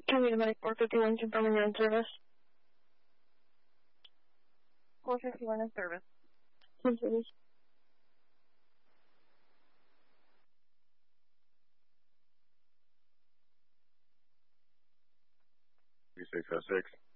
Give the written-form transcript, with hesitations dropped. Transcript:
Camino Medic 451, confirming your service. 451 in service. In service. 3606.